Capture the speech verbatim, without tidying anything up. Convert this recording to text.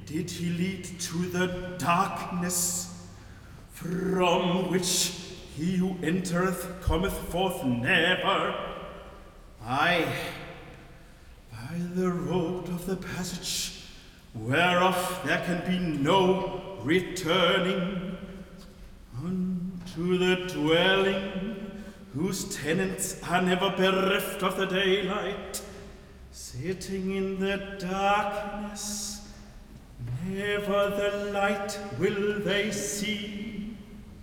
did he lead to the darkness, from which he who entereth cometh forth never. Aye, by the road of the passage, whereof there can be no returning, unto the dwelling whose tenants are never bereft of the daylight, sitting in the darkness, never the light will they see.